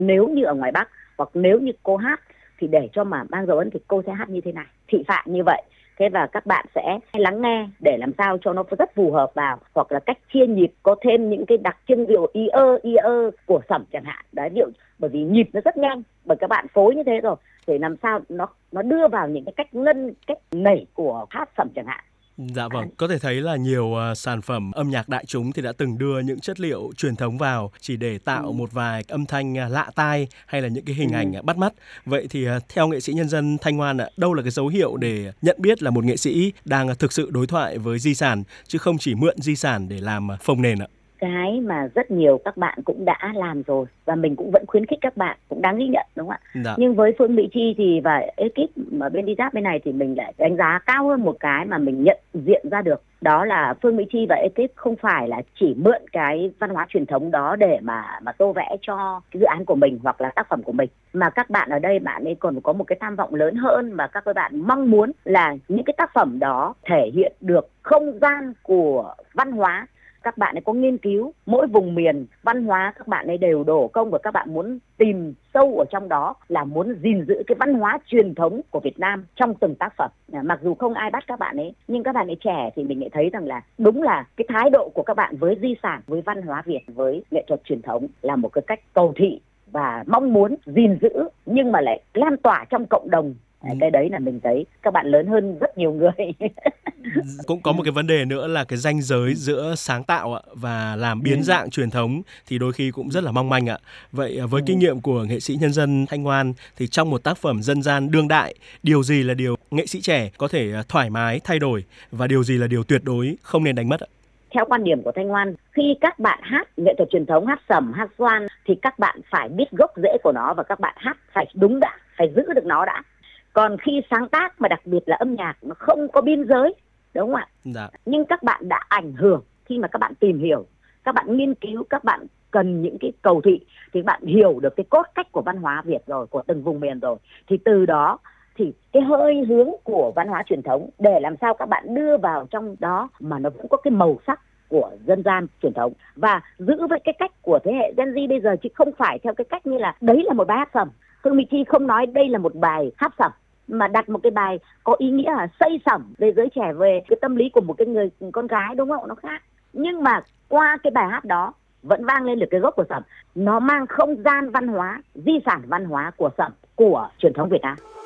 Nếu như ở ngoài Bắc hoặc nếu như cô hát thì để cho mà mang dấu ấn thì cô sẽ hát như thế này, thị phạm như vậy. Thế và các bạn sẽ lắng nghe để làm sao cho nó rất phù hợp vào, hoặc là cách chia nhịp có thêm những cái đặc trưng, ví dụ y ơ của Sẩm chẳng hạn. Đấy, ví dụ bởi vì nhịp nó rất nhanh, bởi các bạn phối như thế rồi, để làm sao nó đưa vào những cái cách ngân, cách nảy của hát Sẩm chẳng hạn. Dạ vâng, có thể thấy là nhiều sản phẩm âm nhạc đại chúng thì đã từng đưa những chất liệu truyền thống vào chỉ để tạo một vài âm thanh lạ tai hay là những cái hình ảnh bắt mắt. Vậy thì theo nghệ sĩ nhân dân Thanh Ngoan ạ, đâu là cái dấu hiệu để nhận biết là một nghệ sĩ đang thực sự đối thoại với di sản chứ không chỉ mượn di sản để làm phông nền ạ? Cái mà rất nhiều các bạn cũng đã làm rồi và mình cũng vẫn khuyến khích các bạn, cũng đáng ghi nhận, đúng không ạ? Dạ. Nhưng với Phương Mỹ Chi thì và ekip mà bên đi giáp bên này thì mình lại đánh giá cao hơn một cái mà mình nhận diện ra được, đó là Phương Mỹ Chi và ekip không phải là chỉ mượn cái văn hóa truyền thống đó để mà tô vẽ cho cái dự án của mình hoặc là tác phẩm của mình, mà các bạn ở đây bạn ấy còn có một cái tham vọng lớn hơn, mà các bạn mong muốn là những cái tác phẩm đó thể hiện được không gian của văn hóa. Các bạn ấy có nghiên cứu mỗi vùng miền văn hóa, các bạn ấy đều đổ công và các bạn muốn tìm sâu ở trong đó, là muốn gìn giữ cái văn hóa truyền thống của Việt Nam trong từng tác phẩm. Mặc dù không ai bắt các bạn ấy, nhưng các bạn ấy trẻ thì mình lại thấy rằng là đúng là cái thái độ của các bạn với di sản, với văn hóa Việt, với nghệ thuật truyền thống là một cái cách cầu thị và mong muốn gìn giữ nhưng mà lại lan tỏa trong cộng đồng. Cái đấy là mình thấy các bạn lớn hơn rất nhiều người. Cũng có một cái vấn đề nữa là cái ranh giới giữa sáng tạo và làm biến dạng truyền thống thì đôi khi cũng rất là mong manh ạ. Vậy với kinh nghiệm của nghệ sĩ nhân dân Thanh Ngoan thì trong một tác phẩm dân gian đương đại, điều gì là điều nghệ sĩ trẻ có thể thoải mái thay đổi và điều gì là điều tuyệt đối không nên đánh mất ạ? Theo quan điểm của Thanh Ngoan, khi các bạn hát nghệ thuật truyền thống, hát Sẩm, hát Xoan thì các bạn phải biết gốc rễ của nó và các bạn hát phải đúng đã, phải giữ được nó đã. Còn khi sáng tác mà đặc biệt là âm nhạc nó không có biên giới, đúng không ạ? Dạ. Nhưng các bạn đã ảnh hưởng khi mà các bạn tìm hiểu, các bạn nghiên cứu, các bạn cần những cái cầu thị thì bạn hiểu được cái cốt cách của văn hóa Việt rồi, của từng vùng miền rồi, thì từ đó thì cái hơi hướng của văn hóa truyền thống để làm sao các bạn đưa vào trong đó mà nó vẫn có cái màu sắc của dân gian truyền thống và giữ với cái cách của thế hệ Gen Z bây giờ, chứ không phải theo cái cách như là đấy là một bài hát Sẩm. Phương Mỹ Chi không nói đây là một bài hát Sẩm, mà đặt một cái bài có ý nghĩa là xây Sẩm về giới trẻ, về cái tâm lý của một cái người con gái, đúng không? Nó khác. Nhưng mà qua cái bài hát đó vẫn vang lên được cái gốc của Sẩm. Nó mang không gian văn hóa, di sản văn hóa của Sẩm, của truyền thống Việt Nam.